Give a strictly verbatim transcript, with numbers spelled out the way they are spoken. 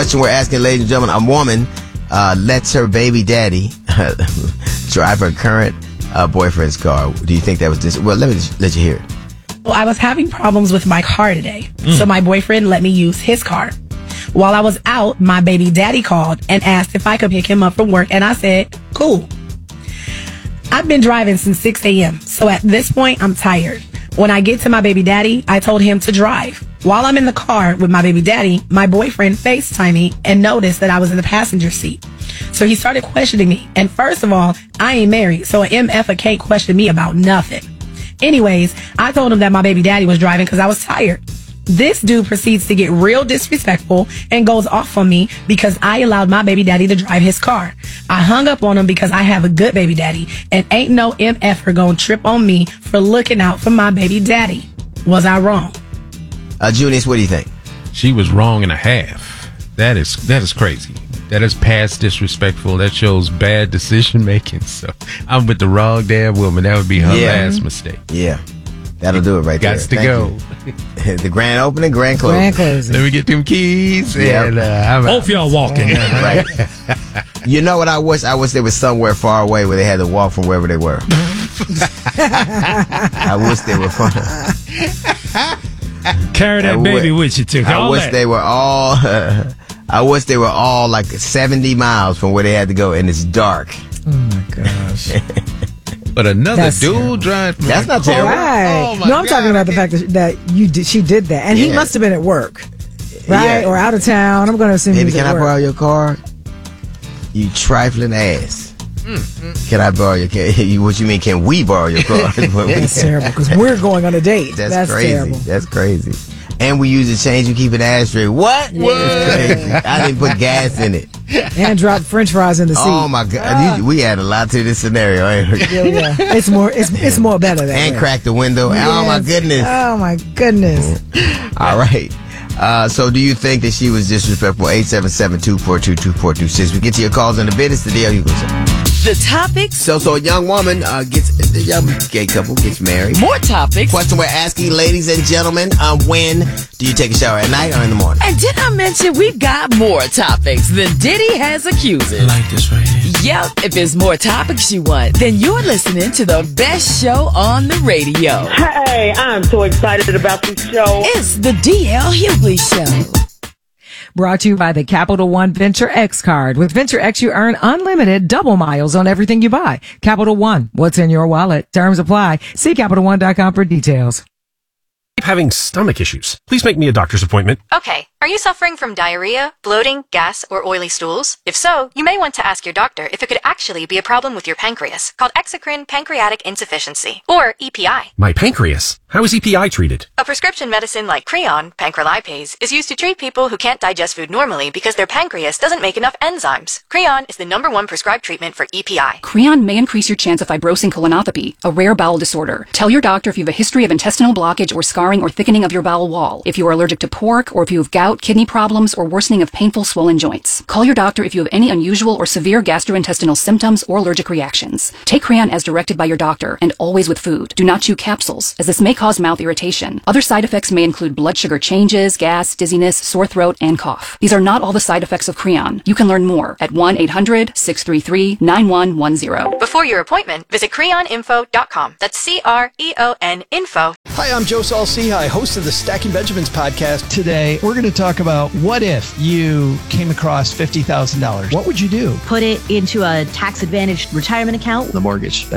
question we're asking, ladies and gentlemen, a woman uh, lets her baby daddy drive her current uh, boyfriend's car. Do you think that was this? Well, let me just let you hear it. Well, I was having problems with my car today, mm. so my boyfriend let me use his car. While I was out, my baby daddy called and asked if I could pick him up from work, and I said, cool. I've been driving since six a.m., so at this point, I'm tired. When I get to my baby daddy, I told him to drive. While I'm in the car with my baby daddy, my boyfriend FaceTimed me and noticed that I was in the passenger seat. So he started questioning me. And first of all, I ain't married, so an M F A can't question me about nothing. Anyways, I told him that my baby daddy was driving because I was tired. This dude proceeds to get real disrespectful and goes off on me because I allowed my baby daddy to drive his car. I hung up on him because I have a good baby daddy and ain't no M F-er gonna trip on me for looking out for my baby daddy. Was I wrong? Uh, Junius, what do you think? She was wrong and a half. That is that is crazy. That is past disrespectful. That shows bad decision making. So I'm with the wrong damn woman. That would be her Yeah. last mistake. Yeah. That'll do it right there. Gots to Thank go. you. The grand opening, grand closing. Grand closing. Let me get them keys. Yeah. And, uh, Both y'all walking. Right. You know what I wish? I wish they was somewhere far away where they had to walk from wherever they were. I wish they were far. Carry that I baby wish- with you, too. I All wish that. they were all. Uh, I wish they were all like seventy miles from where they had to go, and it's dark. Oh my gosh. But another That's dude terrible. driving. That's not terrible. Right. Oh, my no, I'm God. talking about the fact that, that you did, she did that. And he Yeah. must have been at work, right? Yeah. Or out of town. I'm going to assume he Baby, was can at I work. borrow your car? You trifling ass. Can I borrow your car? You- What you mean? Can we borrow your car? That's terrible because we're going on a date. That's, That's crazy. terrible. That's crazy. And we use the change. You keep an ashtray. What? Yeah. That's crazy. I didn't put gas in it. And drop French fries in the seat. Oh my God! You- we had a lot to this scenario. Ain't we? Yeah, yeah. It's more. It's it's more better that And way. crack the window. Oh my Yes. goodness! Oh my goodness. All right. Uh, so, do you think that she was disrespectful? eight seven seven, two four two, two four two six. We get to your calls in a bit. It's the deal. You go. The topics, So, so a young woman uh, gets the young gay couple gets married. more topics. Question we're asking, ladies and gentlemen, uh, when do you take a shower, at night or in the morning? And did I mention we've got more topics than Diddy has accusers? like this right here. Yep, if there's more topics you want, then you're listening to the best show on the radio. Hey, I'm so excited about this show. It's the D L Hughley Show. Brought to you by the Capital One Venture X card. With Venture X, you earn unlimited double miles on everything you buy. Capital One, what's in your wallet? Terms apply. See Capital One dot com for details. Having stomach issues. Please make me a doctor's appointment. Okay, are you suffering from diarrhea, bloating, gas, or oily stools? If so, you may want to ask your doctor if it could actually be a problem with your pancreas, called exocrine pancreatic insufficiency, or E P I. My pancreas. How is E P I treated? A prescription medicine like Creon, pancrelipase, is used to treat people who can't digest food normally because their pancreas doesn't make enough enzymes. Creon is the number one prescribed treatment for E P I. Creon may increase your chance of fibrosing colonopathy, a rare bowel disorder. Tell your doctor if you have a history of intestinal blockage or scarring or thickening of your bowel wall, if you are allergic to pork, or if you have gout, kidney problems, or worsening of painful swollen joints. Call your doctor if you have any unusual or severe gastrointestinal symptoms or allergic reactions. Take Creon as directed by your doctor, and always with food. Do not chew capsules, as this may cause mouth irritation. Other side effects may include blood sugar changes, gas, dizziness, sore throat, and cough. These are not all the side effects of Creon. You can learn more at one eight hundred, six three three, nine one one zero. Before your appointment, visit creon info dot com. That's C R E O N info. Hi, I'm Joe Saul-Sehy, host of the Stacking Benjamins podcast. Today, we're going to talk about what if you came across fifty thousand dollars? What would you do? Put it into a tax-advantaged retirement account. The mortgage.